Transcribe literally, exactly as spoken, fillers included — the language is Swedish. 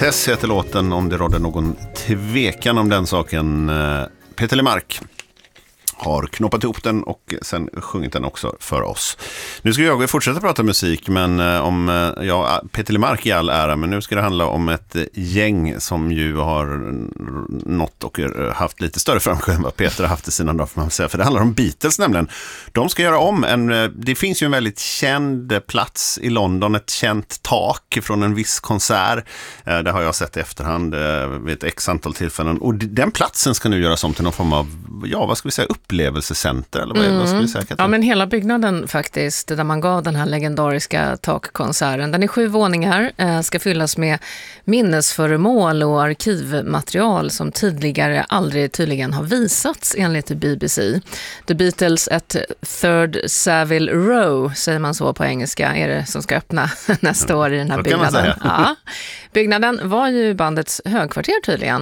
Tess heter låten, om det rådde någon tvekan om den saken. Peter Lemark har knoppat ihop den och sen sjungit den också för oss. Nu ska jag fortsätta prata musik, men om ja, Peter Lemark i all ära, men nu ska det handla om ett gäng som ju har nått och haft lite större framgång än vad Peter har haft i sina dagar, för man säga, för det handlar om Beatles nämligen. De ska göra om en, det finns ju en väldigt känd plats i London, ett känt tak från en viss konsert. Det har jag sett i efterhand vid ett x antal tillfällen, och den platsen ska nu göras om till någon form av, ja vad ska vi säga, upplevelsecenter eller vad, mm. vad ska vi säga? Ja, men hela byggnaden faktiskt, där man gav den här legendariska takkonserten, den är sju våningar, eh, ska fyllas med minnesföremål och arkivmaterial som tidigare aldrig tydligen har visats enligt B B C. The Beatles at Third Savile Row, säger man så på engelska, är det som ska öppna nästa år i den här byggnaden. Ja. Byggnaden var ju bandets högkvarter tydligen.